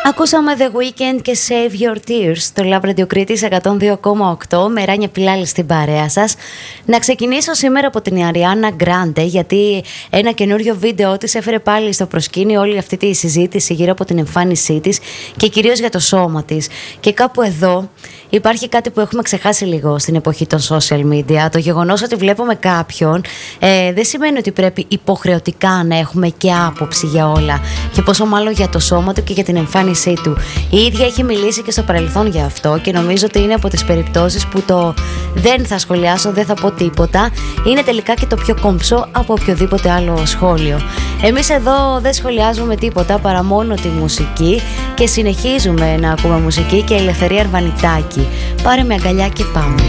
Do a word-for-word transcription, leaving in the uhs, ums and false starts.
Ακούσαμε The Weeknd και Save Your Tears στο Love Radio Κρήτης εκατόν δύο κόμμα οκτώ με Ράνια Πιλάλη στην παρέα σας. Να ξεκινήσω σήμερα από την Ariana Grande, γιατί ένα καινούριο βίντεο της έφερε πάλι στο προσκήνιο όλη αυτή τη συζήτηση γύρω από την εμφάνισή της και κυρίως για το σώμα της. Και κάπου εδώ υπάρχει κάτι που έχουμε ξεχάσει λίγο στην εποχή των social media. Το γεγονός ότι βλέπουμε κάποιον ε, δεν σημαίνει ότι πρέπει υποχρεωτικά να έχουμε και άποψη για όλα. Και πόσο μάλλον για το σώμα του και για την εμφάνισή του. Η ίδια έχει μιλήσει και στο παρελθόν για αυτό και νομίζω ότι είναι από τις περιπτώσεις που το δεν θα σχολιάσω, δεν θα πω τίποτα είναι τελικά και το πιο κομψό από οποιοδήποτε άλλο σχόλιο. Εμείς εδώ δεν σχολιάζουμε τίποτα παρά μόνο τη μουσική και συνεχίζουμε να ακούμε μουσική και Ελευθερία Αρβανιτάκη. Πάρε με αγκαλιά και πάμε.